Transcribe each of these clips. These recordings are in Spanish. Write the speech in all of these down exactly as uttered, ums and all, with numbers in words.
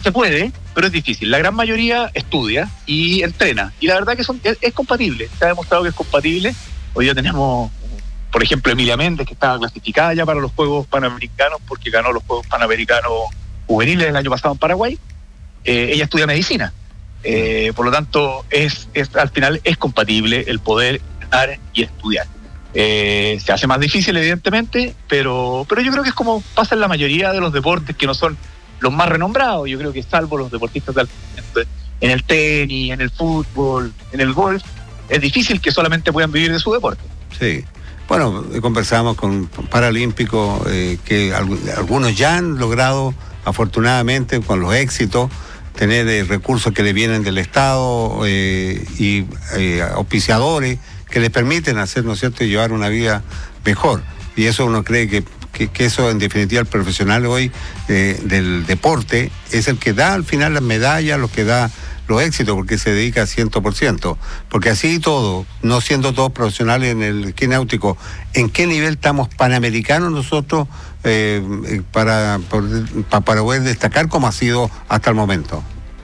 Se puede, pero es difícil. La gran mayoría estudia y entrena. Y la verdad que son, es, es compatible. Se ha demostrado que es compatible. Hoy día tenemos, por ejemplo, Emilia Méndez, que estaba clasificada ya para los Juegos Panamericanos porque ganó los Juegos Panamericanos juveniles el año pasado en Paraguay. Eh, ella estudia medicina. Eh, por lo tanto, es, es al final es compatible el poder entrenar y estudiar. Eh, se hace más difícil, evidentemente, pero, pero yo creo que es como pasa en la mayoría de los deportes que no son los más renombrados. Yo creo que salvo los deportistas de alto rendimiento, en el tenis, en el fútbol, en el golf, es difícil que solamente puedan vivir de su deporte. Sí. Bueno, conversamos con paralímpicos eh, que algunos ya han logrado, afortunadamente, con los éxitos, tener eh, recursos que le vienen del Estado eh, y eh, auspiciadores que les permiten hacer, ¿no es cierto?, y llevar una vida mejor. Y eso uno cree que Que, que eso en definitiva el profesional hoy eh, del deporte es el que da al final las medallas, lo que da los éxitos, porque se dedica a cien por ciento, porque así todo, no siendo todos profesionales en el esquí náutico, ¿en qué nivel estamos panamericanos nosotros eh, para, para, para poder destacar como ha sido hasta el momento?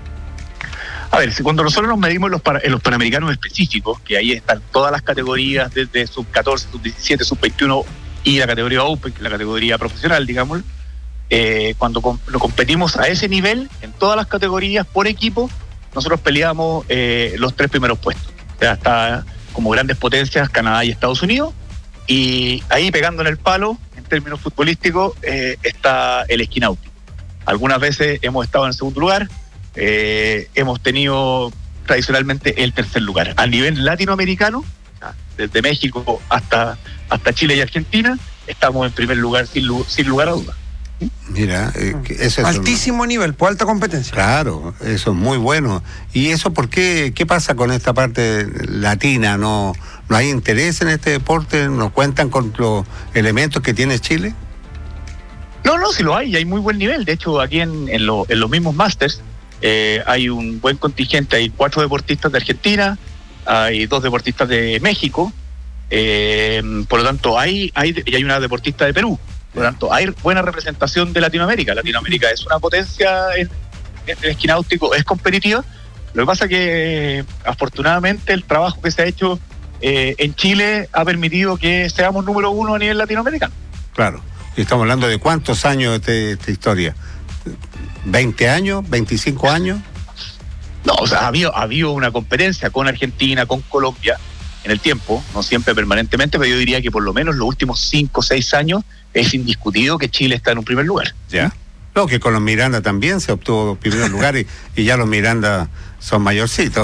A ver, si cuando nosotros nos medimos en los, para, en los panamericanos específicos, que ahí están todas las categorías desde sub catorce, sub diecisiete, sub veintiuno y la categoría Open, que es la categoría profesional, digamos, eh, cuando com- lo competimos a ese nivel, en todas las categorías por equipo, nosotros peleamos eh, los tres primeros puestos. O sea, está como grandes potencias Canadá y Estados Unidos, y ahí pegando en el palo, en términos futbolísticos, eh, está el esquí náutico. Algunas veces hemos estado en el segundo lugar, eh, hemos tenido tradicionalmente el tercer lugar. A nivel latinoamericano, desde México hasta, hasta Chile y Argentina, estamos en primer lugar sin, sin lugar a dudas. Mira, eh, eso es altísimo un... nivel, por alta competencia. Claro, eso es muy bueno. ¿Y eso por qué? ¿Qué pasa con esta parte latina? ¿No, no hay interés en este deporte? ¿No cuentan con los elementos que tiene Chile? No, no, sí lo hay, y hay muy buen nivel. De hecho, aquí en, en, lo, en los mismos Masters eh, hay un buen contingente, hay cuatro deportistas de Argentina, hay dos deportistas de México, eh, por lo tanto hay, hay y hay una deportista de Perú, por lo tanto hay buena representación de Latinoamérica. Latinoamérica es una potencia en, en el esquí náutico, es competitiva. Lo que pasa que afortunadamente el trabajo que se ha hecho eh, en Chile ha permitido que seamos número uno a nivel latinoamericano. Claro, y estamos hablando de cuántos años de esta historia, ¿veinte años? ¿veinticinco años? No, o sea, ha habido, ha habido una competencia con Argentina, con Colombia, en el tiempo, no siempre permanentemente, pero yo diría que por lo menos los últimos cinco o seis años es indiscutido que Chile está en un primer lugar. Ya. No, que con los Miranda también se obtuvo primer lugar y, y ya los Miranda son mayorcitos.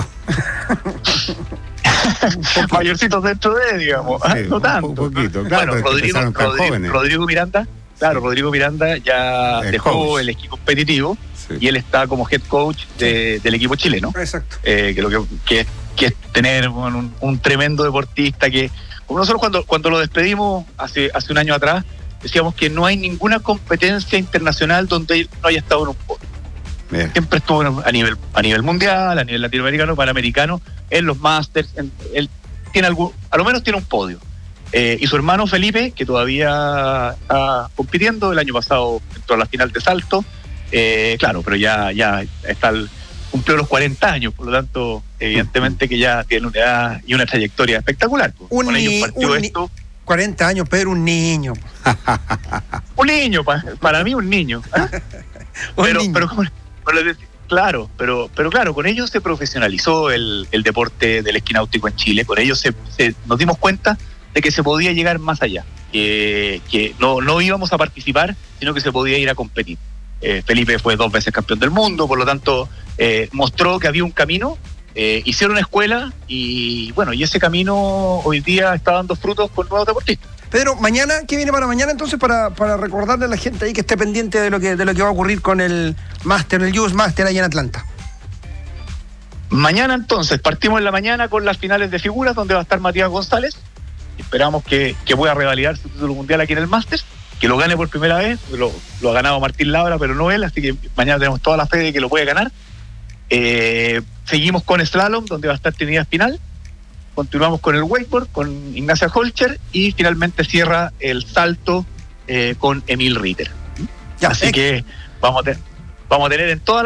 Mayorcitos dentro de, digamos, sí, no tanto. Un poquito, claro. Bueno, Rodrigo, Rodrigo, Rodrigo Miranda, claro, Rodrigo Miranda ya es dejó coach. El equipo competitivo. Sí. Y él está como head coach de, del equipo chileno. Exacto. Eh, que, lo que, que, que es tener bueno, un, un tremendo deportista que, como nosotros cuando, cuando lo despedimos hace, hace un año atrás, decíamos que no hay ninguna competencia internacional donde él no haya estado en un podio. Bien. Siempre estuvo a nivel, a nivel mundial, a nivel latinoamericano, panamericano, en los Masters, en, él tiene algún, a lo menos tiene un podio. Eh, y su hermano Felipe, que todavía está compitiendo, el año pasado entró a la final de salto. Eh, claro, pero ya, ya está el, cumplió los cuarenta años, por lo tanto, evidentemente que ya tiene una edad y una trayectoria espectacular. Un, ni, un ni, cuarenta años, Pedro, un niño. Un niño, pa, para mí un niño. ¿eh? un pero, niño. pero, pero, pero, claro, pero, pero claro, con ellos se profesionalizó el, el deporte del esquí náutico en Chile, con ellos se, se, nos dimos cuenta de que se podía llegar más allá, que, que no, no íbamos a participar, sino que se podía ir a competir. Eh, Felipe fue dos veces campeón del mundo, por lo tanto eh, mostró que había un camino, eh, hicieron escuela y bueno, y ese camino hoy día está dando frutos con nuevos deportistas. Pedro, mañana, ¿qué viene para mañana entonces para, para recordarle a la gente ahí que esté pendiente de lo que, de lo que va a ocurrir con el Master, el U S Master allá en Atlanta? Mañana entonces, partimos en la mañana con las finales de figuras donde va a estar Matías González. Esperamos que, que pueda revalidar su título mundial aquí en el Masters, que lo gane por primera vez, lo, lo ha ganado Martín Labra, pero no él, así que mañana tenemos toda la fe de que lo puede ganar. Eh, seguimos con Slalom, donde va a estar Trinidad Espinal, continuamos con el wakeboard, con Ignacia Holcher, y finalmente cierra el salto eh, con Emil Ritter. Ya, así eh. que vamos a, te- vamos a tener en todas